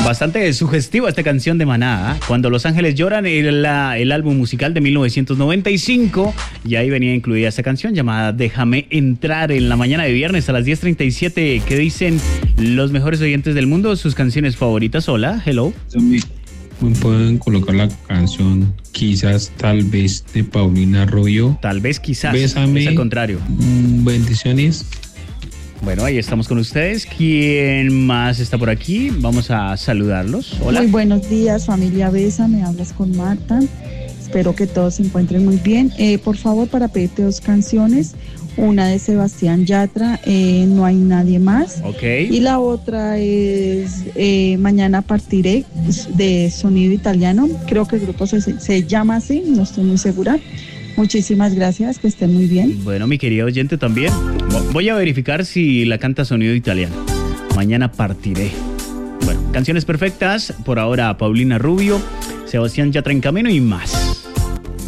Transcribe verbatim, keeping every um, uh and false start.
Bastante sugestiva esta canción de Maná, ¿eh? Cuando Los Ángeles Lloran, el, la, el álbum musical de mil novecientos noventa y cinco, y ahí venía incluida esta canción llamada Déjame Entrar, en la mañana de viernes a las diez treinta y siete. ¿Qué dicen los mejores oyentes del mundo? Sus canciones favoritas. Hola, hello. ¿Me pueden colocar la canción Quizás, Tal Vez de Paulina Rubio? Tal vez, quizás. Bésame. Es al contrario. Mm, bendiciones. Bueno, ahí estamos con ustedes. ¿Quién más está por aquí? Vamos a saludarlos. Hola. Muy buenos días, familia Besa. Me hablas con Marta. Espero que todos se encuentren muy bien. Eh, por favor, para pedirte dos canciones. Una de Sebastián Yatra, eh, No hay nadie más. Ok. Y la otra es eh, Mañana partiré, de Sonido Italiano. Creo que el grupo se, se llama así, no estoy muy segura. Muchísimas gracias, que estén muy bien. Bueno, mi querido oyente también. Voy a verificar si la canta Sonido Italiano. Mañana partiré. Bueno, canciones perfectas. Por ahora, Paulina Rubio, Sebastián Yatra en camino y más.